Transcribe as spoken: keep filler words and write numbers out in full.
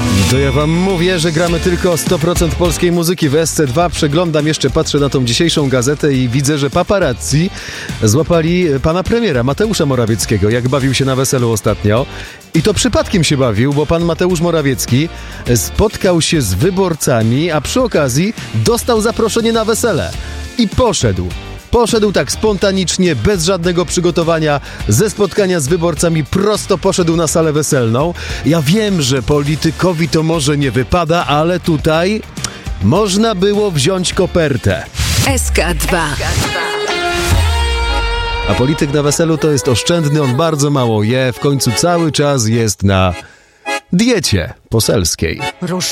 To ja wam mówię, że gramy tylko sto procent polskiej muzyki w S C dwa. Przeglądam jeszcze, patrzę na tą dzisiejszą gazetę i widzę, że paparazzi złapali pana premiera Mateusza Morawieckiego, jak bawił się na weselu ostatnio. I to przypadkiem się bawił, bo pan Mateusz Morawiecki spotkał się z wyborcami, a przy okazji dostał zaproszenie na wesele. I poszedł. Poszedł tak spontanicznie, bez żadnego przygotowania, ze spotkania z wyborcami prosto poszedł na salę weselną. Ja wiem, że politykowi to może nie wypada, ale tutaj można było wziąć kopertę. S K dwa. A polityk na weselu to jest oszczędny, on bardzo mało je, w końcu cały czas jest na diecie poselskiej. Rusz